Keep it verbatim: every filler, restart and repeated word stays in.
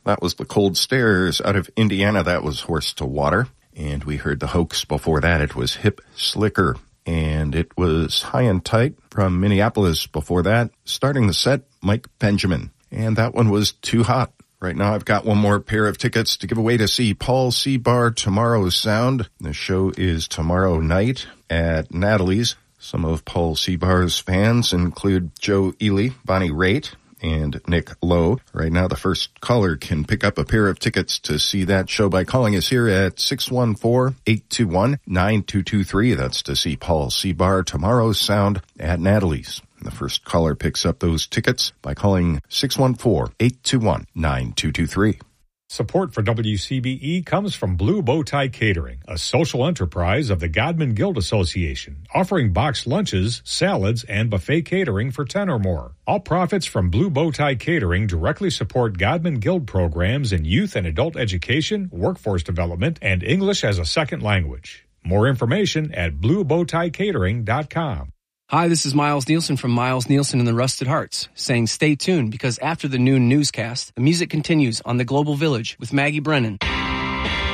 That was the Cold Stares out of Indiana. That was Horse to Water. And we heard the Hoax before that. It was Hip Slicker. And it was High and Tight from Minneapolis before that. Starting the set, Mike Benjamin. And that one was Too Hot. Right now I've got one more pair of tickets to give away to see Paul Seabar Tomorrow's Sound. The show is tomorrow night at Natalie's. Some of Paul Seabar's fans include Joe Ely, Bonnie Raitt, and Nick Lowe. Right now the first caller can pick up a pair of tickets to see that show by calling us here at six one four, eight two one, nine two two three. That's to see Paul Seabar Tomorrow's Sound at Natalie's. The first caller picks up those tickets by calling six one four, eight two one, nine two two three. Support for W C B E comes from Blue Bow Tie Catering, a social enterprise of the Godman Guild Association, offering boxed lunches, salads, and buffet catering for ten or more. All profits from Blue Bow Tie Catering directly support Godman Guild programs in youth and adult education, workforce development, and English as a second language. More information at blue bow tie catering dot com. Hi, this is Miles Nielsen from Miles Nielsen and the Rusted Hearts, saying stay tuned because after the noon newscast, the music continues on The Global Village with Maggie Brennan.